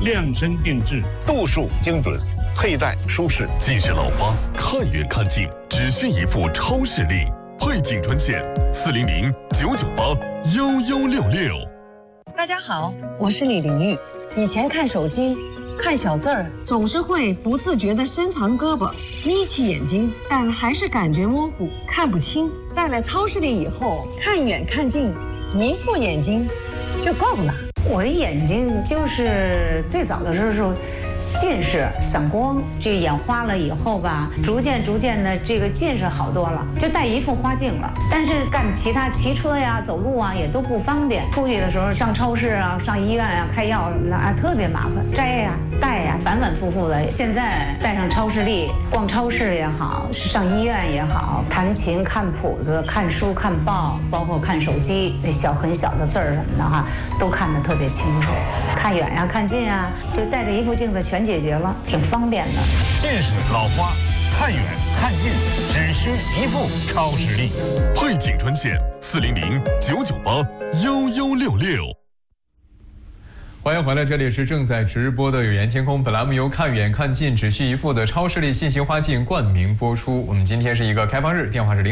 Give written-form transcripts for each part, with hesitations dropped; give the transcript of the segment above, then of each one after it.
量身定制， 度数精准，佩戴舒适。 近视老花，看远看近，只需一副超视力。汇景专线400-998-1166。 大家好，我是李玲玉。以前看手机，看小字儿，总是会不自觉地伸长胳膊，眯起眼睛，但还是感觉模糊，看不清。戴了超视力以后，看远看近，一副眼睛就够了。 我的眼睛就是最早的时候近视散光，这个眼花了以后吧，逐渐的这个近视好多了，就戴一副花镜了。但是干其他骑车呀、走路啊也都不方便。出去的时候上超市啊、上医院啊开药什么的啊，特别麻烦，摘呀、戴呀，反反复复的。现在戴上超视力，逛超市也好，上医院也好，弹琴、看谱子、看书、看报，包括看手机，那很小的字儿什么的哈，都看得特别清楚。看远呀、看近呀，就戴着一副镜子全解决了，挺方便的。 近视老花，看远看近，只需一副超视力。 汇景专线400-998-1166。 欢迎回来，这里是正在直播的有言天空。本栏目由看远看近只需一副的超视力信息花镜冠名播出。我们今天是一个开放日，电话是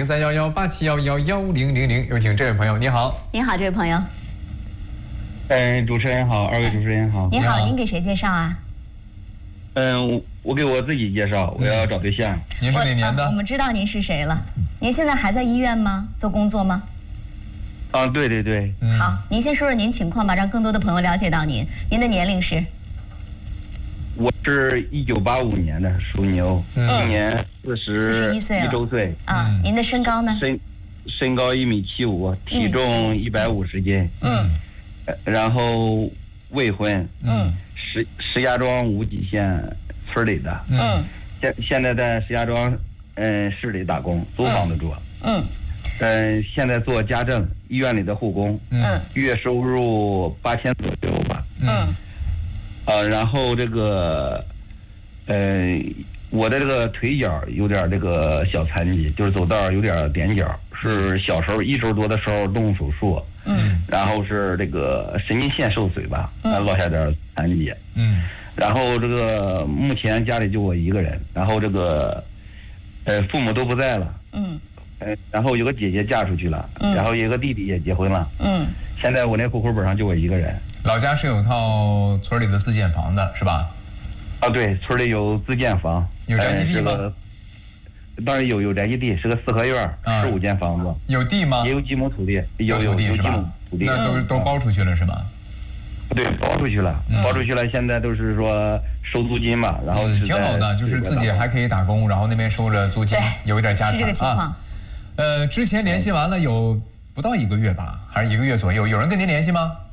031187111000。有请这位朋友，你好。 你好，这位朋友。 主持人好，二位主持人好。 你好，您给谁介绍啊？ 我给我自己介绍，我要找对象。 您是哪年的？ 我们知道您是谁了。您现在还在医院吗？做工作吗？ 啊，对对对。 好，您先说说您情况吧，让更多的朋友了解到您。您的年龄是？ 我是1985年的，属牛，今年 41岁了， 1周岁。 啊，您的身高呢？ 身高1.75米，体重150斤。然后未婚。石家庄无极县村里的。现在在石家庄市里打工，租房子住。现在做家政，医院里的护工。月收入8000左右吧。然后这个我的这个腿脚有点这个小残疾，就是走道有点踮脚，是小时候1周多的时候动手术。然后是这个神经线受损吧，落下点残疾。然后这个目前家里就我一个人，然后这个父母都不在了。然后有个姐姐嫁出去了，然后有个弟弟也结婚了。现在我那户口本上就我一个人。 老家是有套村里的自建房的是吧？ 啊，对，村里有自建房。 有宅基地吗？ 当然有宅基地，是个4合院，15间房子。 有地吗？ 也有几亩土地，有土地是吧？那都包出去了是吗？ 对，包出去了，包出去了。现在都是说收租金嘛，然后挺好的，就是自己还可以打工，然后那边收着租金，有一点家产。 是这个情况。 之前联系完了有不到1个月吧，还是1个月左右，有人跟您联系吗？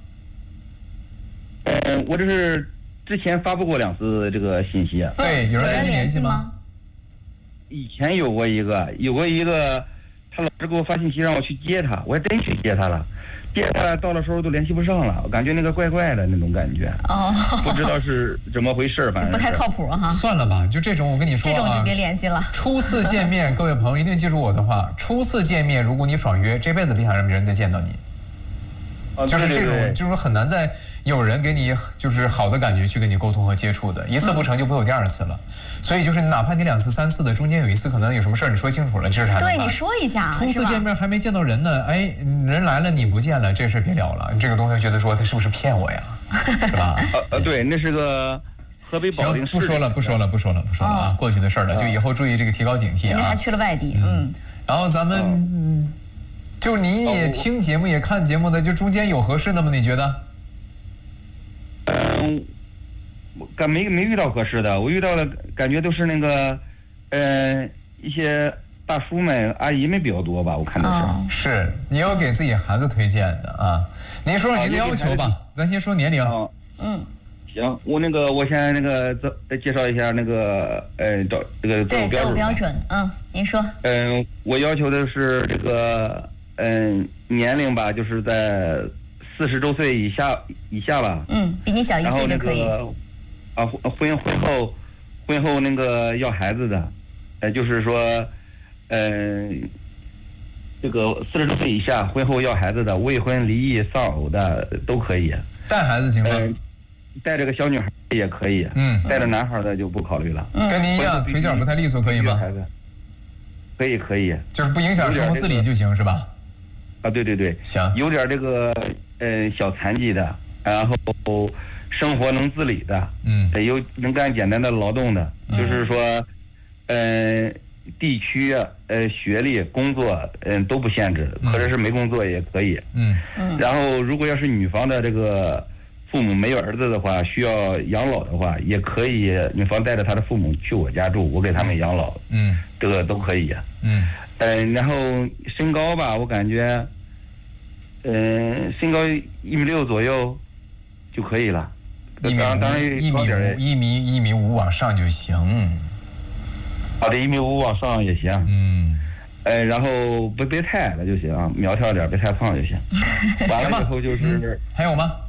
我这是之前发布过2次这个信息。 对，有人跟您联系吗？ 以前有过一个，他老是给我发信息让我去接他，我还真去接他了。接他到的时候都联系不上了，我感觉那个怪怪的那种感觉。不知道是怎么回事，反正不太靠谱哈。 算了吧，就这种我跟你说， 这种就别联系了。 初次见面，各位朋友一定记住我的话，初次见面如果你爽约，这辈子别想让别人再见到你。就是这种，就是很难再有人给你就是好的感觉去跟你沟通和接触的，一次不成就不会有第2次了。所以就是哪怕你2次3次的，中间有1次可能有什么事儿你说清楚了，这是还对你说一下。 初次见面还没见到人呢，哎，人来了你不见了，这事别聊了。这个东西觉得说他是不是骗我呀，是吧？ 对，那是个河北保定市。 不说了啊，过去的事儿了，就以后注意这个提高警惕啊。 您还去了外地， 然后咱们就你也听节目也看节目的，就中间有合适的吗？你觉得？ 没遇到合适的，我遇到的感觉都是那个，一些大叔们、阿姨们比较多吧，我看的是。 是，你要给自己孩子推荐的啊。您说说您的要求吧，咱先说年龄。 行，我先再介绍一下那个找这个择偶标准。 您说。 我要求的是这个年龄吧，就是在40周岁以下吧。 比你小1岁就可以。 婚后那个要孩子的，就是说，这个40周岁以下婚后要孩子的，未婚离异丧偶的都可以。 带孩子行吗？ 带着个小女孩也可以，带着男孩的就不考虑了。 跟您一样，腿脚不太利索，可以吗？ 可以， 就是不影响生活自理就行，是吧？ 啊，对， 行， 有点这个小残疾的，然后生活能自理的，有能干简单的劳动的，就是说，地区学历、工作，都不限制，或者是没工作也可以。然后如果要是女方的这个父母没有儿子的话，需要养老的话，也可以女方带着她的父母去我家住，我给他们养老。这个都可以。然后身高吧，我感觉，身高1.6米左右就可以了。当然 1.5米往上就行。 好的，1.5米往上也行。然后别太矮了就行，苗条点，别太胖就行。完了以后就是， 还有吗？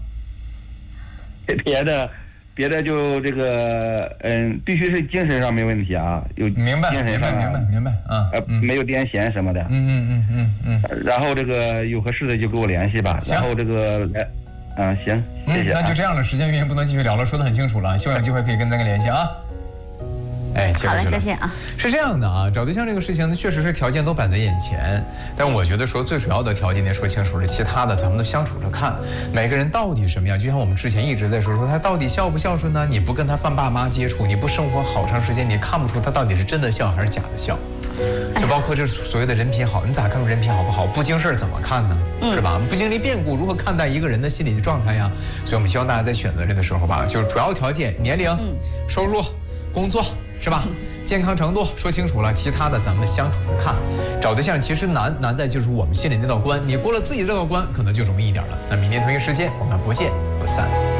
别的就这个，必须是精神上没问题啊，有精神上明白啊， 没有癫痫什么的。然后这个有合适的就给我联系吧。然后这个来，行，谢谢。 那就这样了，时间原因不能继续聊了，说得很清楚了，希望有机会可以跟咱联系啊。 好嘞，再见啊！ 是这样的啊，找对象这个事情呢，确实是条件都摆在眼前，但我觉得说最主要的条件得说清楚了，其他的咱们都相处着看，每个人到底什么样。就像我们之前一直在说他到底孝不孝顺呢？你不跟他爸妈接触，你不生活好长时间，你看不出他到底是真的孝还是假的孝。就包括这所谓的人品好，你咋看出人品好不好？不经事怎么看呢？是吧？不经历变故，如何看待一个人的心理状态呀？所以我们希望大家在选择人的时候吧，就是主要条件、年龄、收入、工作。是吧？健康程度说清楚了，其他的咱们相处着看。找对象其实难在就是我们心里那道关，你过了自己这道关，可能就容易一点了。那明天同一时间我们不见不散。